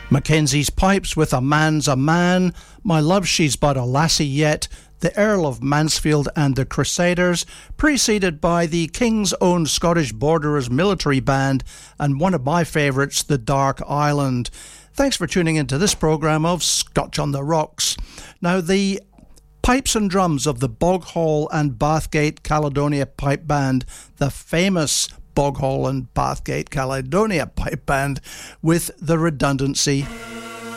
Mackenzie's Pipes with A Man's a Man, My Love She's But a Lassie Yet, the Earl of Mansfield and the Crusaders, preceded by the King's Own Scottish Borderers Military Band, and one of my favourites, The Dark Island. Thanks for tuning into this programme of Scotch on the Rocks. Now, the pipes and drums of the Boghall and Bathgate Caledonia Pipe Band, the famous Boghall and Bathgate Caledonia Pipe Band, with The Redundancy.